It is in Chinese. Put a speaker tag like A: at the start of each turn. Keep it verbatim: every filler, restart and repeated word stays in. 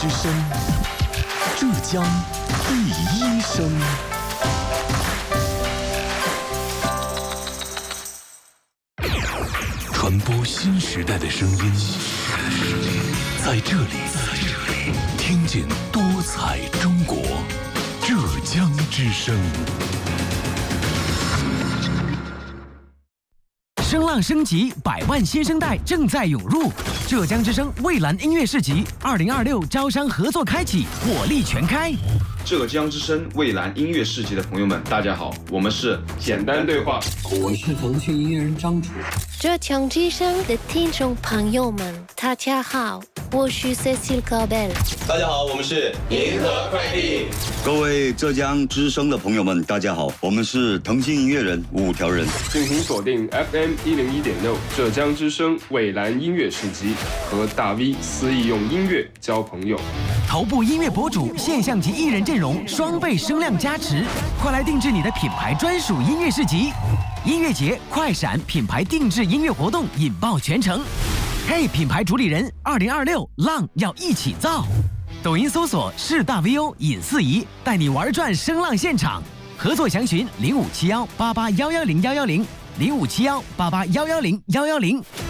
A: 之声，浙江第一声。传播新时代的声音，在这里，听见多彩中国，浙江之声。
B: 声浪升级，百万新生代正在涌入。浙江之声蔚蓝音乐市集二零二六招商合作开启，火力全开。
C: 浙江之声蔚蓝音乐市集的朋友们，大家好，我们是简单对话，
D: 我是腾讯音乐人张楚。
E: 浙江之声的听众朋友们，大家好，我是 Cecile Gabel。
F: 大家好，我们是银河快递。
G: 各位浙江之声的朋友们，大家好，我们是腾讯音乐人五条人。
H: 敬请锁定 F M 一零一点六浙江之声蔚蓝音乐市集，和大 V 肆意用音乐交朋友。
B: 头部音乐博主、现象级艺人阵容双倍声量加持，快来定制你的品牌专属音乐市集。音乐节快闪品牌定制音乐活动引爆全城。嘿，品牌主理人，二零二六浪要一起造。抖音搜索是大 V O 尹四仪，带你玩转声浪现场。合作详询零五七幺八八幺幺零幺幺零零五七幺八八幺幺零幺幺零。